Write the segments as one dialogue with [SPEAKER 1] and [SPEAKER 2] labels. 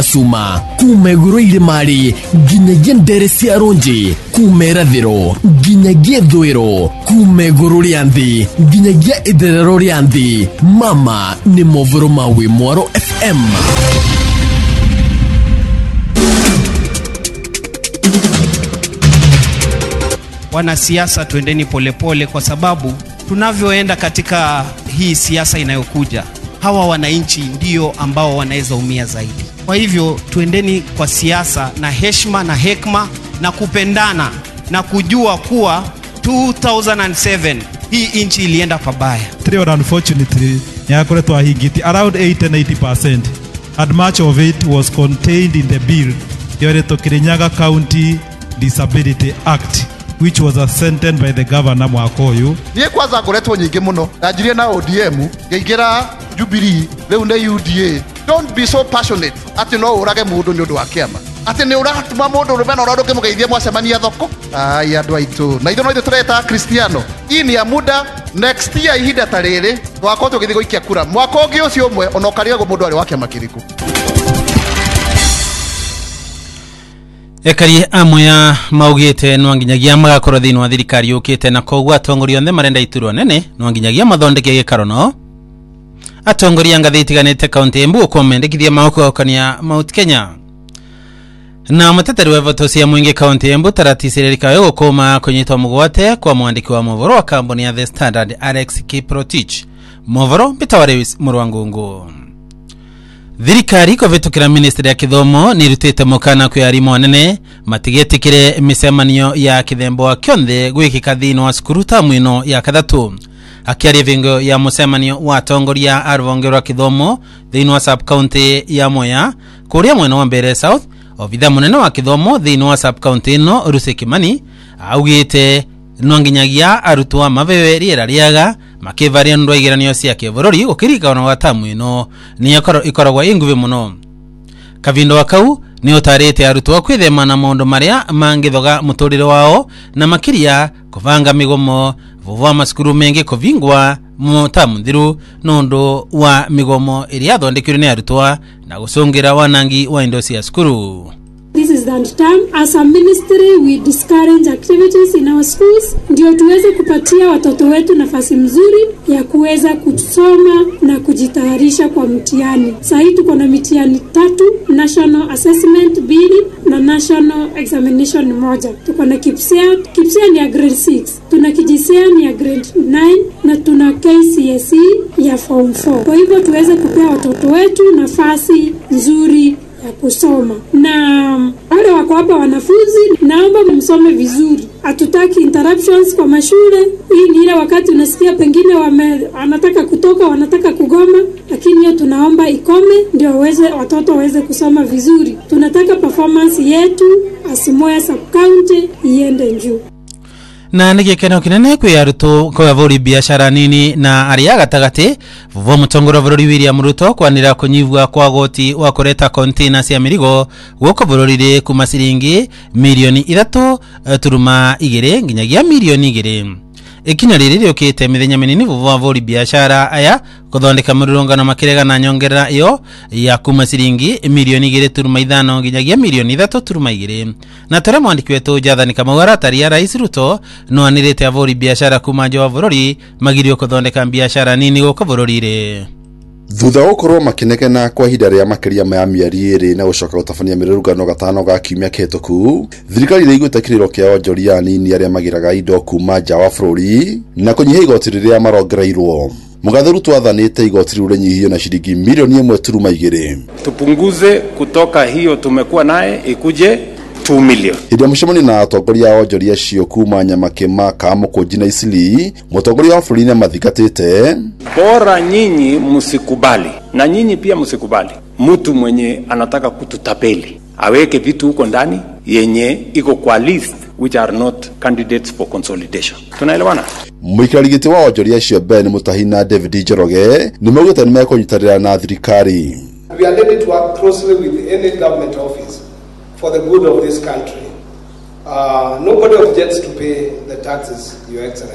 [SPEAKER 1] Suma kumeguro irimari ginyagia ndere cia ronji kumerathiro ginyagia thwiro kumeguro rianthi ginyagia itherero rianthi mama ni movoro mawi Mwaro FM.
[SPEAKER 2] Wanasiasa tuendeni polepole kwa sababu tunavyoenda katika hii siasa inayokuja hawa wananchi ndio ambao wanaweza umia zaidi. Kwa hivyo tuendeni kwa siasa na heshima na hekima na kupendana na kujua kuwa 2007 hii nchi ilienda pabaya.
[SPEAKER 3] Unfortunately, yakoretwo ahingiti around 80-90%, and much of it was contained in the bill, the Kirinyaga County Disability Act, which was assented by the governor Mwakoyu.
[SPEAKER 4] Niye kwanza ngoretwo nyingi muno najirie na ODM ngeigira Jubilee leu na UDA. Don't be so passionate ati no urage mundu ni undu wa kiama ati ni uratuma mundu rubena urodoke mugeithie mwacemania thoko. Ai andu aitu na itho no ithu tureta Cristiano hii ni ya muda. Next year ihinda tariri twako tugithi guikia kura mwaka ungi ucio umwe onokaria go mundu ari wa kiama kiriku.
[SPEAKER 5] Ekari amoya maugite no nginyagia magakorwo thini wa thirikari yukite na kogwa atongoria onthe marenda iturwa nene no nginyagia mathondeke gikaro no atongoria ngathi itiganite kaunti Embu komendekithia maukokania Mount Kenya na muteteri wa voto cia mwingi kaunti Embu taratisirika yo gukoma kunyitwa mugwate kwa mwandiki wa movoro wa kambuni ya The Standard Alex Kiprotich movoro Bitawariwis Murwangungu. Thirikari kuvitukira ministry ya kithomo nirutite mukana kwi arimu anene matigetikire misemanio ya kithembo wa kyonthe gwikika thini wa cukuru tamwino ya kathatu. Akiaria vingo ya musemanio wa tongoria arvongerwa kithomo thini wa sub county ya Moya kuria mwena wa Mbere South, obitha munene wa kithomo thini wa sub county no Ruse Kimani augite no nginyagia arutwa mavewe riera riaga makivaria ndwa igeranio cia kibururi gukirika na watamu ino ni ikoragwa inguve muno. Kavindo wakau ni utarite arutwa kwithema na maundu maria mangithoga muturire wao na makiria kuvanga migomo vuva maskuru mengi kuvingwa mutamu thiru nundu wa migomo iria thondekirwe ni arutwa na gusongira wanangi wa indo cia skuru.
[SPEAKER 6] This is the term. As a ministry, we discourage activities in our schools ndio tuweze kupatia watoto wetu nafasi mzuri ya kuweza kusoma na kujitayarisha kwa mtihani. Sasa tuko na mitihani 3, National Assessment 2 na National Examination 1. Tuko na KPSEA ni ya grade 6, tuna KJSEA ni ya grade 9 na tuna KCSE ya form 4. Kwa hivyo tuweze kupea watoto wetu nafasi nzuri ya kusoma. Na wale wako hapa wanafunzi, naomba msome vizuri. Hatutaki interruptions kwa mashule. Hii ni ile wakati unasikia pengine wanataka kutoka, wanataka kugoma, lakini hiyo tunaomba ikome ndio watoto waweze kusoma vizuri. Tunataka performance yetu Asimoya sub county iende juu.
[SPEAKER 5] Na nigikeno kinene kwi aruto kwa vori biashara nini na aria gatagati vuva mutongoro vururi William Ruto kwanira kunyivwa kwa goti wa kureta container cia mirigo guko vururire kuma ciringi milioni 3.2 nginyagia milioni 2. Ikinya riri riokite mithenya minini vuva vori biashara aya kuthondeka mururungano makirega na nyongerera iyo ya kuma ciringi milioni 2.5 nginyagia milioni 3.2. Na tore mwandiki wetu Jathani Kamagara taria Rais Ruto no anirite avori biashara kuma nja wa vururi magirio kuthondeka biashara nini guko vururire.
[SPEAKER 7] Thutha gukorwo makinegena kwa ihinda ria makiria ma mieri 2 na gucoka gutabania mirurungano gatano ga kiumia kihituku, thirikari ni iguite kiriro kia onjoria nini aria magiraga indo kuma nja wa bururi na kunyihia igoti riria marongereirwo. Mugathe Ruto athanite igoti riu rinyihio na shilingi milioni 1.2.
[SPEAKER 8] Tupunguze kutoka hiyo tumekuwa naye ikuje 2 million.
[SPEAKER 7] Idia mshimoni na atongoria onjoria cio kuma Nyamakema Kamukunji na Isili, mutongoria wa bururi mathigatite
[SPEAKER 8] bora nyinyi msikubali na nyinyi pia msikubali mtu mwenye anataka kututapeli aweke vitu huko ndani yenye iko kwa list which are not candidates for consolidation. Tunaelewana?
[SPEAKER 7] Muikarigiti wa onjoria cio Ben Mutahina David Njoroge ni mogete ni mekonyitarira na thirikari.
[SPEAKER 9] We are ready to work closely with any government office for the good of this country. Nobody objects to pay the taxes, Your Excellency.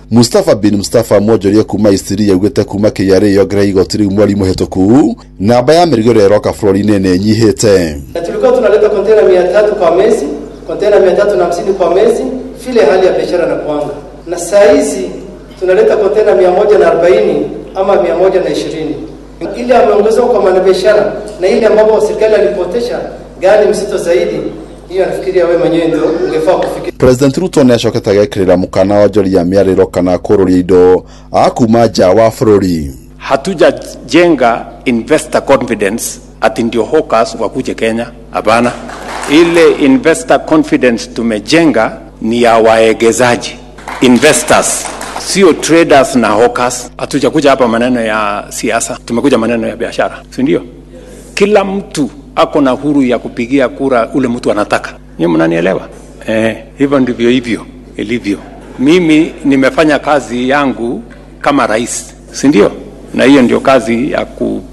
[SPEAKER 7] Mustafa bin Mustafa Mojoria kuma Istiri yaugete kuma KRA yogera igotiri mwali muhetoku namba ya mirigo reroka flori nene nyihete.
[SPEAKER 9] Na tulikuwa tunaleta container 300 kwa mwezi, container 350 kwa mwezi, vile hali ya biashara na kuanga. Na saa hizi tunaleta container 140 ama 120. Ile ameongeza kwa mwanabiashara na ile ambapo serikali alipotesha gani msito zaidi. Hiyo nafikiria wewe mwenyewe ndio ungefaa kufikiria.
[SPEAKER 7] President Ruto ne ashoketa gekirira mukana wa Joria miariro kana kururia indo akuma ja wa flori.
[SPEAKER 8] Hatujajenga investor confidence ati ndio hawkers wakuje Kenya. Hapana. Ile investor confidence tumejenga ni ya waegezaji, investors, sio traders na hawkers. Hatujakuja hapa maneno ya siasa, tumekuja maneno ya biashara, si ndio? Kila mtu ako na huru ya kupigia kura ule mtu anataka. Nyinyi mnanielewa? Hivyo ndivyo ilivyo. Mimi nimefanya kazi yangu kama rais, si ndio? Na hiyo ndio kazi ya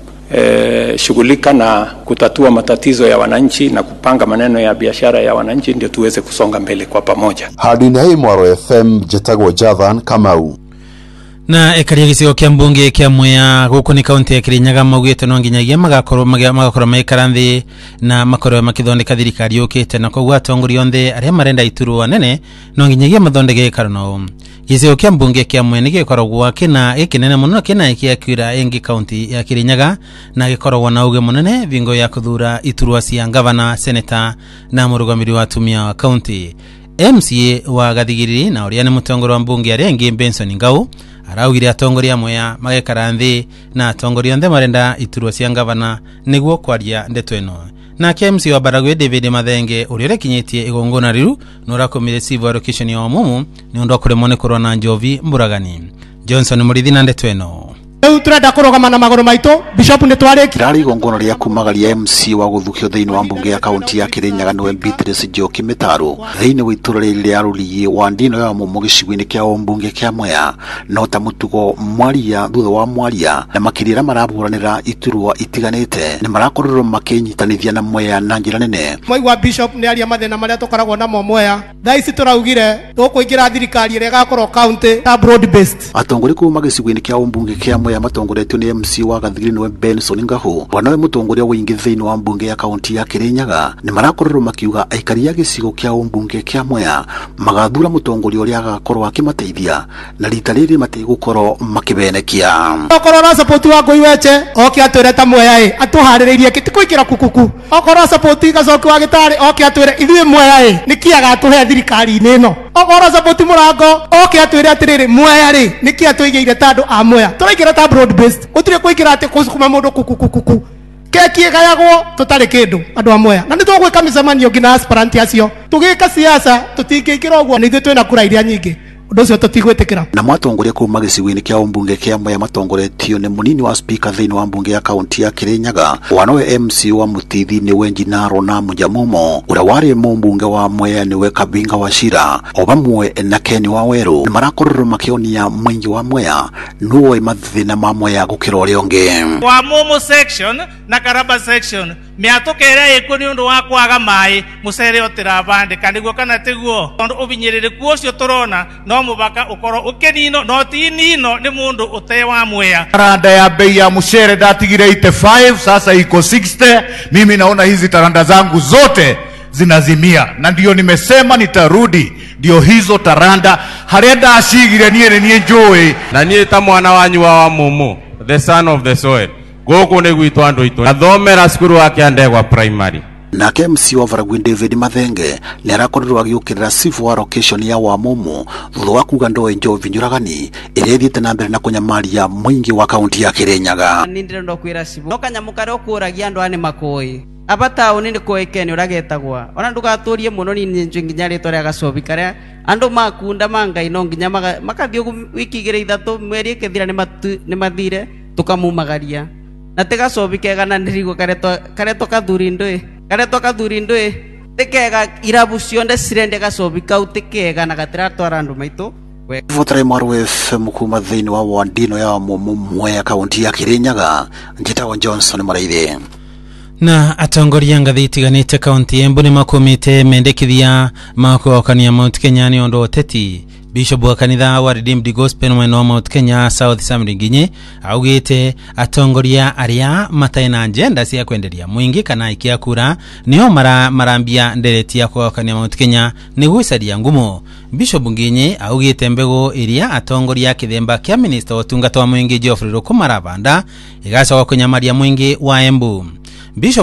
[SPEAKER 8] kushughulika na kutatua matatizo ya wananchi na kupanga maneno ya biashara ya wananchi, ndio tuweze kusonga mbele kwa pamoja.
[SPEAKER 7] Hadi na hii Mwaro FM Jetago Jathan Kamau.
[SPEAKER 5] Na ekaria gisigo kia mbunge kia Mwea guku ni kaunti ya Kirinyaga maugite no nginyagia magakoro maikaranthi na makoro makithondeka thirikari yukite na kogwa atongoria onthe aria marenda iturwa nene no nginyagia mathondeke gikarono. Gisigo kia mbunge kia Mwea ni gikoragwo kina ikinene muno kina ikia kwira engi kaunti ya Kirinyaga na gikoragwo na uge munene vingo ya kuthura iturwa cia gavana, senator na murugamiri wa tumia wa kaunti. MCA wa Gathigiri na uria ni mutongoro wa mbunge arengi Benson Ngau araugire atongoria Mwea magekaranthi na atongoria onthe marenda iturwa cia gavana niguo kwaria ndeto ino. Na KMC wa Baragwe David Mathenge uria kinyitie igongona riru nurakomire civil allocation ya Mumu ni undu kuremwo ni kurwa na njovi mburagani. Johnson Murithi na ndeto ino.
[SPEAKER 10] Turenda kurogama na magoro maito bishop ne twareki
[SPEAKER 11] rari gongono ria kumagaria MC wa guthukio thiini wa mbunge ya kaunti ya Kirinyaga no Beatrice Njoki Mitaro thiini wa itura ria ruriye wa ndino ya Mumu gicigwini kia mbunge kia Mwea no ta mutugo mwaria thutha wa mwaria na makirira maraburanira iturwa itiganite ni marakorero makinyitanithia na Mwea na njira nene.
[SPEAKER 10] Mwaigwa bishop ni aria mathina maria tukoragwo na Mwea thaisi turaugire tukuingira thirikari ria gakorwo county ta broad based
[SPEAKER 11] atongori kuma gicigwini kia mbunge kia Mwea matongoretio ni MC wa Gathigiri no Benson Ngau wanawe mutongoria wingi thiini wa mbunge ya kaunti ya Kirinyaga ni marakorero makiuga aikari ya gicigo kia mbunge kia Mwea magathura mutongoria uria agakorwo akimateithia na rita riri matigukorwo makibenekia
[SPEAKER 10] okorora support wa Ngui Weche oke atwire ta Mwea atuhariririe kitikuikira kukuku okorora support gacoki wa Gitari oke atwire ithuĩ Mwea nikiaga atuhe thirikari ino okorora support Murango oke atwire atiriri Mwea niki atwigeire tandu a Mwea turaikira ta broad based utire kuikira ati kusukuma mundu kukukuku keki gayagwo tutari kindu andu a Mwea na nitwo gwika micemanio ngina aspirant acio tugika siasa tutingikira ogwo nithu twina kura iria nyingi undu ucio tutigwitikira
[SPEAKER 11] na mwatongoria kuma gicigwini kia mbunge kia Mwea matongoretio ni munini wa speaker thiini wa mbunge ya kaunti ya Kirinyaga wanawe MC wa Mutithi ni Wenjinaro na Mujamumo uria wari mbunge wa Mwea ni we Kabinga wa Shira obamwe na Ken wa Weru ni marakorero makionia mwingi wa Mwea nuwe mathina ma Mwea gukira uria ungi
[SPEAKER 12] wa Mumu section na Karaba section miatokere ikuni undu wa kwaga mai musere otirabandika niguo kana tiguo undu ubinyirire kuo cio turona no mubaka ukoro ukenino no tinino ni mundu utewa Mwea.
[SPEAKER 13] Taranda ya bei ya mushere datigire 85 sasa iko 60. Mimi naona hizi taranda zangu zote zinazimia na ndio nimesema nitarudi ndio hizo taranda harenda ashigire nie njoi
[SPEAKER 14] na nie ta mwana wanyu wa Mumu the son of the soil goko ne gwitwa andu itu athomera skuru wake andegwa primary
[SPEAKER 11] na KMC wa Baragwe David Mathenge ni arakorerwa giukirira civil allocation ya wa Mumu thutha wa kuga ndo Njovi Nyuragani iria thiite na mbere na kunyamaria mwingi wa kaunti ya Kirinyaga
[SPEAKER 15] ni ndirenda kwira cibu no kanyamukare okuragia andu ane makoi abata unini koikene uragetagwa ona ndugaturie muno ni nje nginya ritwa ria gacobi karia andu makunda mangai no nginya makathio wiki igire ithatu mweri ikithira ni mathire tukamumagaria na tigacobi kega na ndirigo kareto kathuri ndui tikega irabu cionde cirende gacobi kau tikega na gatiratwara andu maitu
[SPEAKER 11] Votare Mwaro FM kuma thiini wa wandino ya Mumu Mwea kaunti ya Kirinyaga njitawa Johnson Maraithe.
[SPEAKER 5] Na atongoria ngathi itiganite kaunti Embu ni makumite mendekithia makokania Mount Kenya ni ondo teti Bishop wa kanitha wa Redeemed Gospel mwena wa Mount Kenya South Samiri Nginyi augite atongoria aria mataina agenda cia kwenderia mwingi kana ikia kura nio marambia ndereti ya kwakania Mount Kenya ni gwicaria ngumo. Bishop Nginyi augite mbego iria atongoria kithemba kia minister wa tungata wa mwingi Geoffrey Ruku marabanda igacoka kunyamaria mwingi wa Embu. Bishop